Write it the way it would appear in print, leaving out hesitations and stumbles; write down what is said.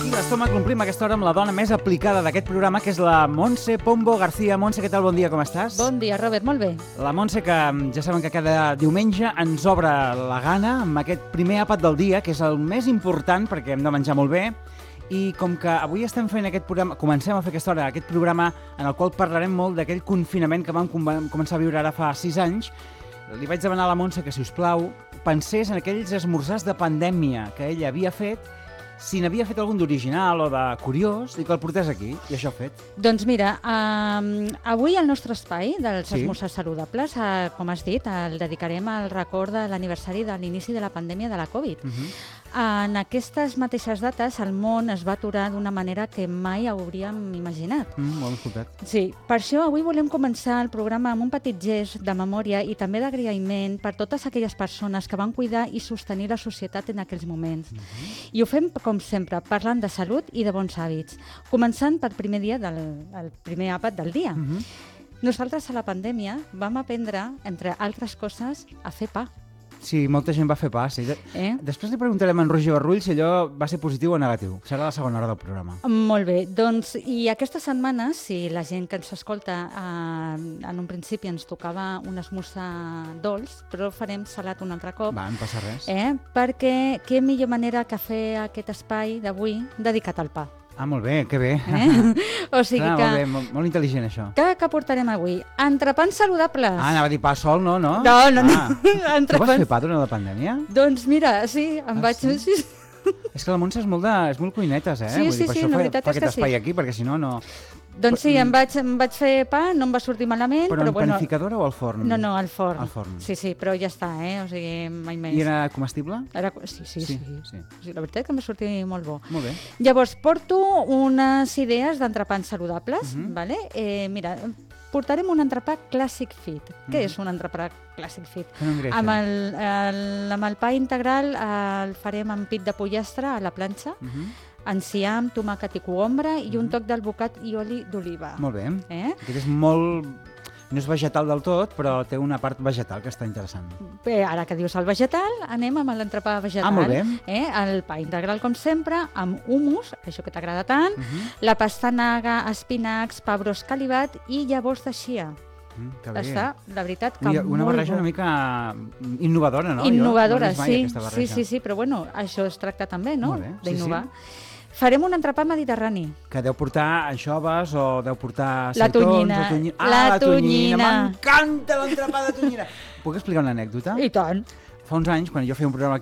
I l'estómac l'omplim a aquesta hora amb la dona més aplicada d'aquest programa, que és la Montse Pombo García. Montse, què tal? Bon dia, com estàs? Bon dia, Robert, molt bé. La Montse, que ja saben que cada diumenge ens obre la gana amb aquest primer àpat del dia, que és el més important perquè hem de menjar molt bé. I com que avui estem fent aquest programa, comencem a fer aquesta hora, aquest programa en el qual parlarem molt d'aquell confinament que vam començar a viure ara fa 6 anys, li vaig demanar a la Montse que, si us plau, pensés en aquells esmorzars de pandèmia que ella havia fet, si n'havia fet algun d'original o de curiós, i que el portés aquí, i això ha fet. Doncs mira, avui el nostre espai dels Sí. esmorzars saludables, com has dit, el dedicarem al record de l'aniversari de l'inici de la pandèmia de la Covid. En aquestes mateixes dates el món es va aturar d'una manera que mai hauríem imaginat. Ho hem escoltat. Sí, per això avui volem començar el programa amb un petit gest de memòria i també d'agraïment per totes aquelles persones que van cuidar i sostenir la societat en aquells moments. I ho fem, com sempre, parlant de salut i de bons hàbits, començant pel primer dia el primer àpat del dia. Nosaltres a la pandèmia vam aprendre, entre altres coses, a fer pa. Sí, molta gent va fer pa, sí. Després li preguntarem a en Roger Barrull si allò va ser positiu o negatiu. Serà la segona hora del programa. Molt bé, doncs, i aquesta setmana, si la gent que ens escolta en un principi ens tocava un esmorzar dolç, però farem salat un altre cop. Va, no passa res. Perquè què millor manera que fer aquest espai d'avui dedicat al pa. Ah, molt bé, que bé. O sigui Clar, que... molt bé, molt intel·ligent, això. Què portarem avui? Entrepans saludables. Anava a dir pa sol, no? No. Tu vas fer pa durant la pandèmia? Doncs mira, sí, em vaig... Sí? És que la Montse és molt cuinetes, eh? Sí, Vull dir, per sí, això la veritat fa és que aquest espai sí. aquí, perquè si no, no... Doncs sí, em vaig fer pa, no em va sortir malament, Però en bueno... panificadora o al forn? No, al forn. Al forn. Sí, però ja està, o sigui, mai més. I era comestible? Sí. La veritat que em va sortir molt bo. Molt bé. Llavors, porto unes idees d'entrepans saludables, vale? Mira, portarem un entrepà Classic Fit. Què és un entrepà Classic Fit? Que no engreixa. Amb el pa integral el farem amb pit de pollastre a la planxa, enciam, tomàquet i cogombre i un toc d'alvocat i oli d'oliva. Molt bé. Aquest és molt... No és vegetal del tot, però té una part vegetal que està interessant. Bé, ara que dius el vegetal, anem amb l'entrepà vegetal. Ah, molt bé. El pa integral, com sempre, amb hummus, això que t'agrada tant, la pastanaga, espinacs, pebró escalivat i llavors de chia. Que bé. Està, la veritat, que molt bo. Una barreja una mica innovadora, no? Innovadora, jo no he vist mai aquesta barreja. sí, però bueno, això es tracta també, no? Molt bé, D'innovar. sí. Farem un entrepà mediterrani. Que deu portar anxoves o deu portar La seitons, tonyina. la tonyina. La M'encanta l'entrepà de tonyina. Puc explicar una anècdota? I tant. Fa uns anys, quan jo feia un programa